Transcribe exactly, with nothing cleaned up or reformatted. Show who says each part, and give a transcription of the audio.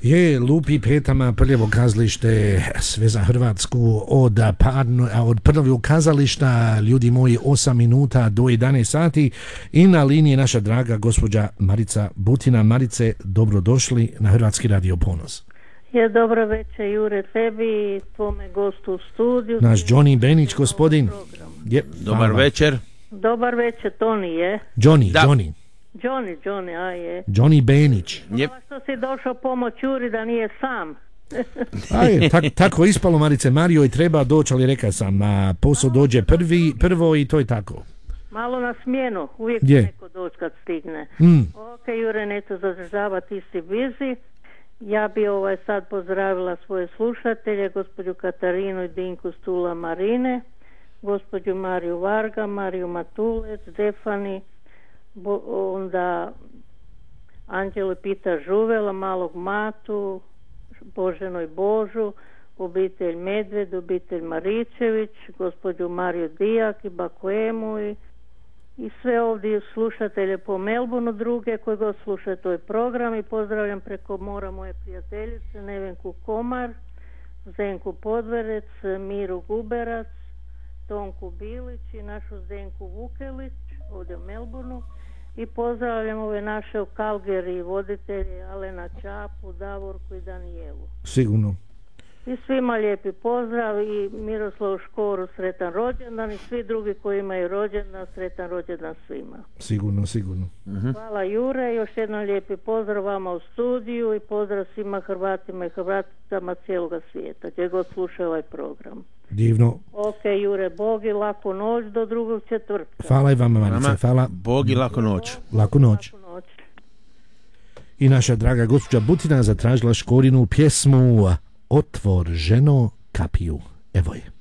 Speaker 1: Je, lupi petama prljevo kazalište, sve za Hrvatsku od, parno, od prvog kazališta, ljudi moji, osam minuta do jedanaest sati i na liniji naša draga gospođa Marica Butina. Marice, dobrodošli na Hrvatski radio Ponos.
Speaker 2: Je, dobro večer Jure, tebi i tvome gostu u studiju.
Speaker 1: Naš Johnny Benić, gospodin. Je,
Speaker 3: dobar večer.
Speaker 2: Dobar večer, Toni je.
Speaker 1: Johnny,
Speaker 3: da.
Speaker 1: Johnny.
Speaker 2: Johnny, Johnny, a je.
Speaker 1: Johnny Benić.
Speaker 3: Yep.
Speaker 2: Hvala što si došao pomoć Juri da nije sam.
Speaker 1: Aj, tak, tako ispalo, Marice. Mario i treba doći, ali rekao sam, a posao dođe prvi, prvo i to je tako.
Speaker 2: Malo na smjenu, uvijek
Speaker 1: Je.
Speaker 2: neko doći kad stigne.
Speaker 1: Mm.
Speaker 2: Ok, Jure, neću zadržavati, ti si busy. Ja bi ovaj sad pozdravila svoje slušatelje, gospođu Katarinu i Dinku Stula Marine, gospođu Mariju Varga, Mariju Matulec, Stefani, bo, onda Anđelu Pita Žuvela, Malog Matu, Boženo i Božu, obitelj Medved, obitelj Maričević, gospođu Mariju Dijak i Bakoemu i, i sve ovdje slušatelje po Melbourneu, druge koji god slušaju tvoj program, i pozdravljam preko mora moje prijateljice Nevenku Komar, Zdenku Podverec, Miru Guberac, Tonku Bilić i našu Zdenku Vukelić ovdje u Melbourneu, i pozdravljam ove naše u Calgary voditelje Alena Čapu, Davorku i Danijelu.
Speaker 1: Sigurno.
Speaker 2: I svima lijepi pozdrav i Miroslavu Škoru sretan rođendan i svi drugi koji imaju rođendan, sretan rođendan svima.
Speaker 1: Sigurno, sigurno.
Speaker 3: Uh-huh.
Speaker 2: Hvala Jure, još jednom lijepi pozdrav vama u studiju i pozdrav svima Hrvatima i Hrvaticama cijeloga svijeta, gdje god slušaju ovaj program.
Speaker 1: Divno.
Speaker 2: Ok, Jure, Bog i laku noć do drugog četvrtka.
Speaker 1: Hvala i vama, Marice. Hvala.
Speaker 3: Bog i laku noć.
Speaker 1: Laku noć.
Speaker 2: Laku noć.
Speaker 1: I naša draga gospođa Butina zatražila Škorinu pjesmu Otvor ženo kapiju. Evo je.